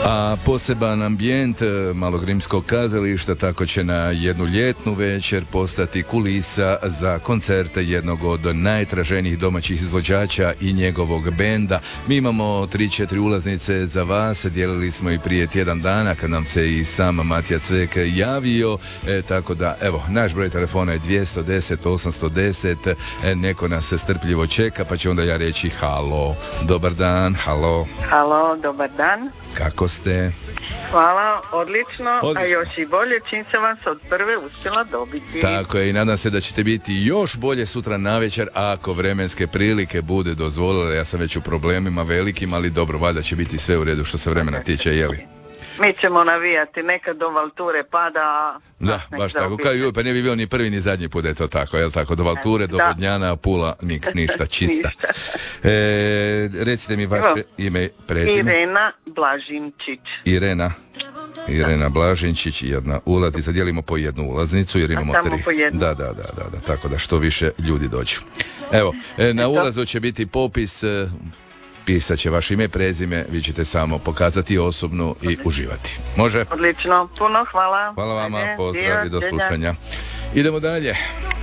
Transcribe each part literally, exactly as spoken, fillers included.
A poseban ambijent Malog rimskog kazališta tako će na jednu ljetnu večer postati kulisa za koncerte jednog od najtraženijih domaćih izvođača i njegovog benda. Mi imamo tri četiri ulaznice za vas, dijelili smo i prije tjedan dana kad nam se i sam Matija Cvek javio, e, tako da evo, naš broj telefona je dvjesto deset osamsto deset, e, neko nas strpljivo čeka pa će onda ja reći halo, dobar dan, halo. Halo, dobar dan. Kako ste? Hvala, odlično, odlično, a još i bolje čim se vas od prve uspjela dobiti. Tako je, i nadam se da ćete biti još bolje sutra navečer ako vremenske prilike bude dozvolile. Ja sam već u problemima velikim, ali dobro, valjda će biti sve u redu što se vremena tiče, jeli? Mi ćemo navijati, nekad do Valture pada. Da, baš tako, kao i pa ne bi bio ni prvi ni zadnji put, je to tako, jel tako, do Valture, do Vodnjana, Pula, nik, ništa, čista. Ništa. E, recite mi vaše Evo, ime, prezime. Irena Blažinčić. Irena. Irena Blažinčić, jedna ulaznica, dijelimo po jednu ulaznicu jer imamo tri. Da, da, da, da, da, tako da što više ljudi dođu. Evo, e, na ulazu će biti popis, e, pisat će vaše ime, prezime, vi ćete samo pokazati osobnu i uživati. Može? Odlično, puno hvala. Hvala vama, pozdrav i do slušanja. Idemo dalje.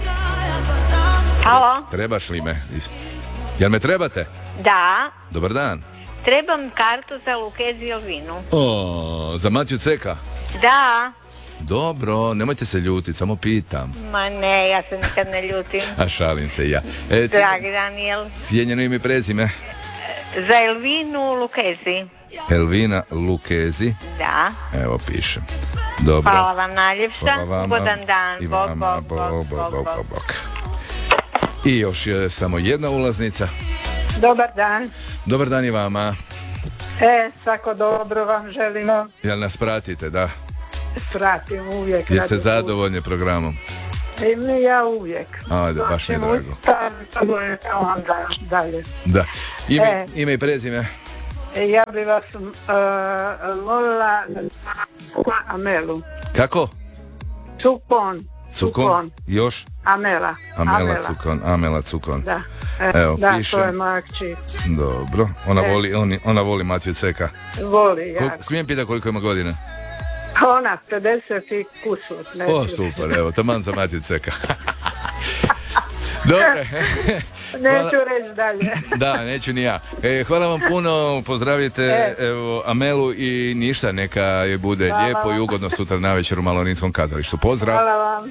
Halo? Trebaš li me? Jel me trebate? Da. Dobar dan. Trebam kartu za Lucchesi i Elvinu. O, za Matiju Cveka? Da. Dobro, nemojte se ljutiti, samo pitam. Ma ne, ja se nikad ne ljutim. A šalim se i ja. E, Dragi Daniel. Cijenjeno ime i prezime? Za Elvinu Lucchesi. Elvina Lucchesi? Da. Evo pišem. Dobro. Hvala vam najljepša. Hvala vama. Ugodan dan. I Bog, vama. bog, bog, bog, bog, bog. bog. I još je samo jedna ulaznica. Dobar dan. Dobar dan i vama. E, svako dobro vam želimo. Jel nas pratite, da? Pratim uvijek. Jeste zadovoljni programom? E, ja uvijek. Ajde, baš mi je drago. Onda dalje. Da. Ime, e, ime i prezime? Ja bi vas uh, molila Amelu. Kako? Cukon. Cukon. Još? Amela. Amela, Amela. Cukon. Amela Cukon. Da. E, Evo, da, pišem. to je moja kći. Dobro. Ona e. voli, on, ona voli Matiju Cveka. Voli, jako. Koliko, smijem pitati koliko ima godina? Ona, pedeset i kusur. O, super, evo, taman za Matiju Cveka. Dobro. Neću reći dalje. Da, neću ni ja. E, hvala vam puno, pozdravite e. evo, Amelu i ništa, neka je bude hvala lijepo vam. I ugodno sutra navečer u Malog rimskom kazalištu. Pozdrav. Hvala vam.